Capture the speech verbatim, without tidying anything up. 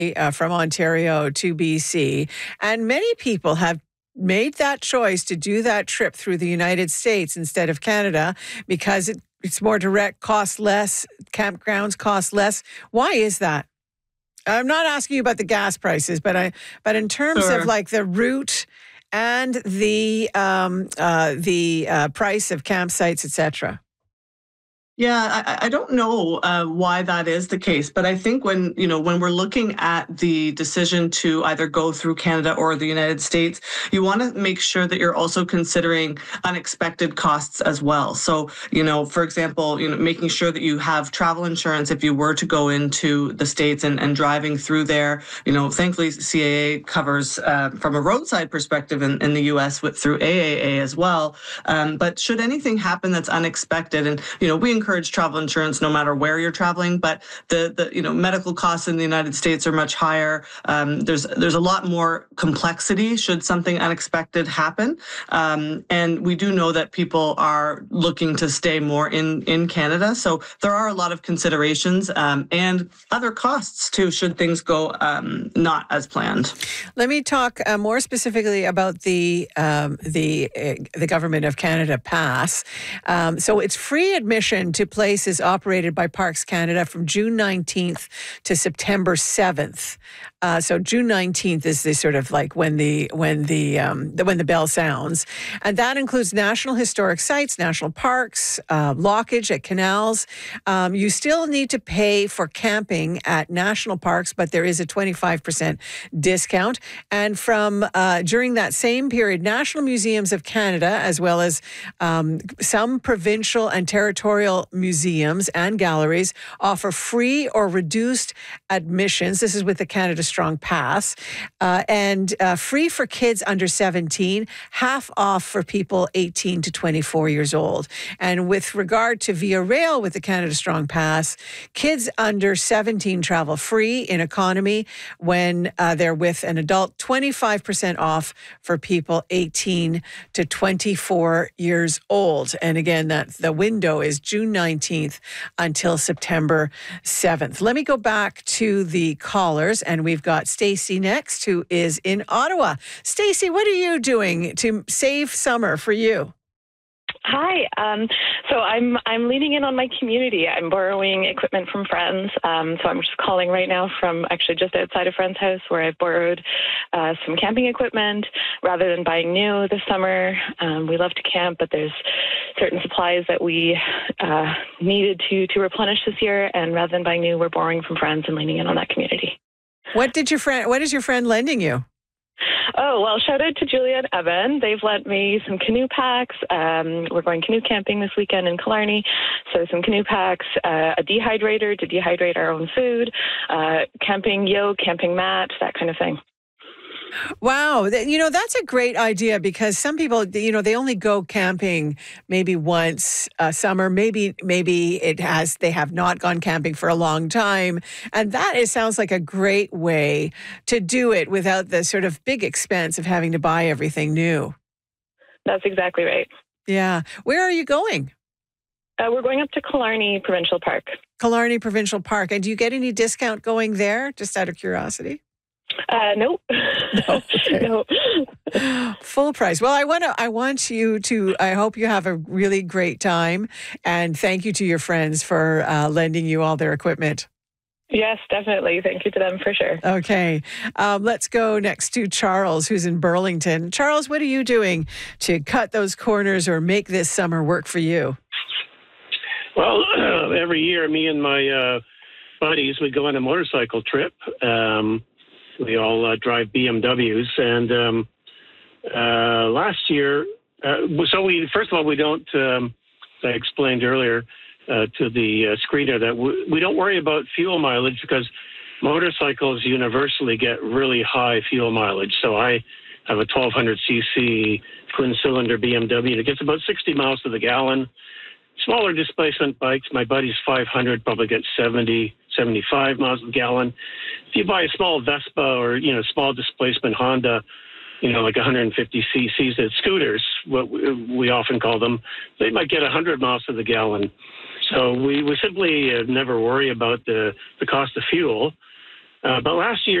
uh, from Ontario to B C, and many people have made that choice to do that trip through the United States instead of Canada because it, it's more direct, costs less, campgrounds cost less. Why is that? I'm not asking you about the gas prices, but I, but in terms Sure. of like the route and the um, uh, the uh, price of campsites, et cetera. Yeah, I, I don't know uh, why that is the case, but I think when you know when we're looking at the decision to either go through Canada or the United States, you want to make sure that you're also considering unexpected costs as well. So, you know, for example, you know, making sure that you have travel insurance if you were to go into the States and, and driving through there. You know, thankfully C A A covers uh, from a roadside perspective in, in the U S with through A A A as well. Um, but should anything happen that's unexpected, and you know, we encourage travel insurance no matter where you're traveling, but the, the you know medical costs in the United States are much higher. Um, there's there's a lot more complexity should something unexpected happen, um, and we do know that people are looking to stay more in in Canada. So there are a lot of considerations um, and other costs too should things go um, not as planned. Let me talk uh, more specifically about the um, the uh, the Government of Canada Pass. Um, so it's free admission to places operated by Parks Canada from June nineteenth to September seventh. Uh, so June nineteenth is the sort of like when the when the, um, the when the bell sounds, and that includes national historic sites, national parks, uh, lockage at canals. Um, you still need to pay for camping at national parks, but there is a twenty-five percent discount. And from uh, during that same period, National Museums of Canada, as well as um, some provincial and territorial museums and galleries, offer free or reduced admissions. This is with the Canada Strong Pass, uh, and uh, free for kids under seventeen, half off for people eighteen to twenty-four years old. And with regard to Via Rail with the Canada Strong Pass, kids under seventeen travel free in economy when uh, they're with an adult, twenty-five percent off for people eighteen to twenty-four years old. And again, that the window is June nineteenth until September seventh. Let me go back to the callers, and we've got Stacy next, who is in Ottawa. Stacy, what are you doing to save summer for you? Hi. Um, so I'm I'm leaning in on my community. I'm borrowing equipment from friends. Um, so I'm just calling right now from actually just outside a friend's house where I've borrowed uh, some camping equipment rather than buying new this summer. Um, we love to camp, but there's certain supplies that we uh, needed to to replenish this year. And rather than buying new, we're borrowing from friends and leaning in on that community. What did your friend? What is your friend lending you? Oh, well, shout out to Julia and Evan. They've lent me some canoe packs. Um, we're going canoe camping this weekend in Killarney. So some canoe packs, uh, a dehydrator to dehydrate our own food, uh, camping yoke, camping mat, that kind of thing. Wow. You know, that's a great idea because some people, you know, they only go camping maybe once a summer. Maybe, maybe it has, they have not gone camping for a long time. And that is, sounds like a great way to do it without the sort of big expense of having to buy everything new. That's exactly right. Yeah. Where are you going? Uh, we're going up to Killarney Provincial Park. Killarney Provincial Park. And do you get any discount going there, just out of curiosity? Uh, nope. No. Okay. No. Full price. Well, I want to. I want you to. I hope you have a really great time, and thank you to your friends for uh, lending you all their equipment. Yes, definitely. Thank you to them for sure. Okay, um, let's go next to Charles, who's in Burlington. Charles, what are you doing to cut those corners or make this summer work for you? Well, uh, every year, me and my uh, buddies we go on a motorcycle trip. Um, We all uh, drive B M Ws, and um, uh, last year, uh, so we first of all we don't. Um, I explained earlier uh, to the uh, screener that we, we don't worry about fuel mileage because motorcycles universally get really high fuel mileage. So I have a twelve hundred c c twin-cylinder B M W that gets about sixty miles to the gallon. Smaller displacement bikes, my buddy's five hundred probably gets seventy, seventy-five miles a gallon. If you buy a small Vespa or, you know, small displacement Honda, you know, like one hundred fifty c c's, at scooters, what we often call them, they might get one hundred miles to the gallon. So we, we simply uh, never worry about the, the cost of fuel. Uh, but last year,